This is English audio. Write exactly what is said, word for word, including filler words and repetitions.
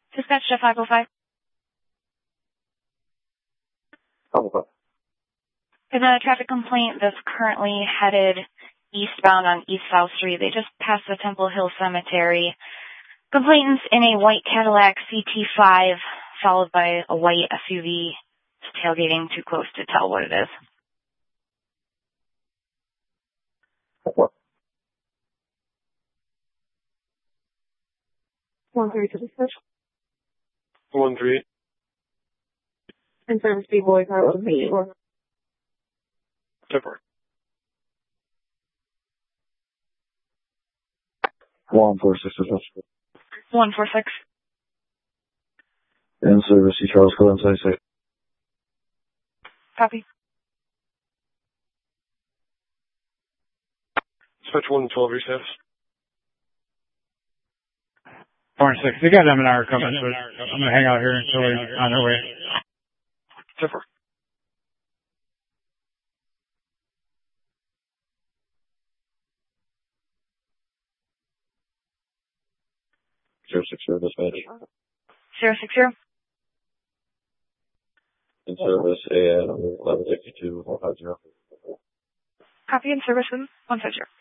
Dispatch to five oh five. Oh, There's a traffic complaint that's currently headed eastbound on East South Street. They just passed the Temple Hill Cemetery. Complainants in a white Cadillac C T five, followed by a white S U V. It's tailgating too close to tell what it is. what? One three to dispatch. One three. And service B boy car was me. Temper. One four six dispatch. one four six. In service, C Charles, go inside safe. Copy. Dispatch one twelve, your status. Four and six. They got them an hour coming, so I'm going to hang out here until they're on their way. Temper. Zero six zero dispatch. zero six zero. In service, A N eleven sixty-two, one five zero. Copy in service one five zero.